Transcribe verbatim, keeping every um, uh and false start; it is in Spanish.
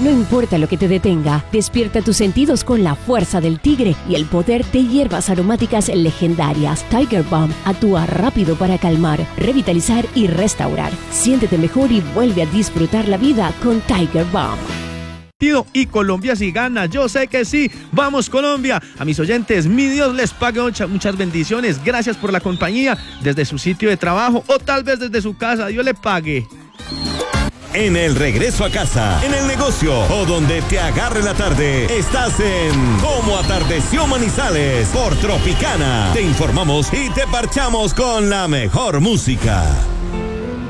No importa lo que te detenga, despierta tus sentidos con la fuerza del tigre y el poder de hierbas aromáticas legendarias. Tiger Balm actúa rápido para calmar, revitalizar y restaurar. Siéntete mejor y vuelve a disfrutar la vida con Tiger Balm. Y Colombia sí gana, yo sé que sí. Vamos Colombia. A mis oyentes, mi Dios les pague muchas, muchas bendiciones. Gracias por la compañía desde su sitio de trabajo o tal vez desde su casa. Dios le pague. En el regreso a casa, en el negocio o donde te agarre la tarde, estás en Cómo Atardeció Manizales por Tropicana. Te informamos y te parchamos con la mejor música.